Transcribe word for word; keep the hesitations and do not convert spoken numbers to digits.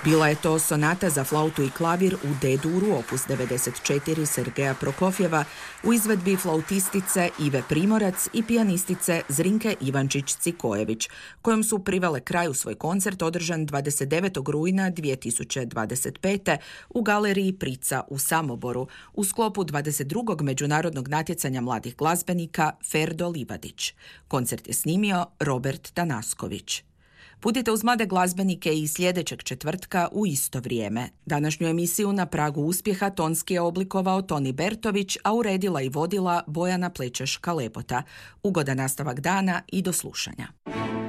Bila je to sonata za flautu i klavir u D-duru opus devedeset četiri Sergeja Prokofjeva u izvedbi flautistice Ive Primorac i pijanistice Zrinke Ivančić-Cikojević, kojom su privele kraju svoj koncert održan dvadeset devetog rujna dvije tisuće dvadeset pete. u galeriji Prica u Samoboru u sklopu dvadeset drugog međunarodnog natjecanja mladih glazbenika Ferdo Livadić. Koncert je snimio Robert Tanasković. Budite uz mlade glazbenike i sljedećeg četvrtka u isto vrijeme. Današnju emisiju na pragu uspjeha tonski je oblikovao Toni Bertović, a uredila i vodila Bojana Plečeš-Kalepota. Ugodan nastavak dana i do slušanja.